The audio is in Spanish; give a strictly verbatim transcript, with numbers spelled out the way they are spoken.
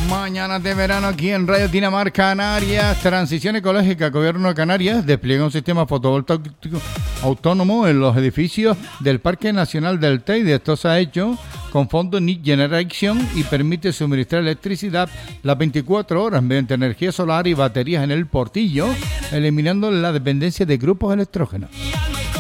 Mañanas de verano aquí en Radio Dinamarca Canarias. Transición ecológica. Gobierno de Canarias despliega un sistema fotovoltaico autónomo en los edificios del Parque Nacional del Teide. Esto se ha hecho con fondos Next Generation y permite suministrar electricidad las veinticuatro horas mediante energía solar y baterías en el portillo, eliminando la dependencia de grupos electrógenos.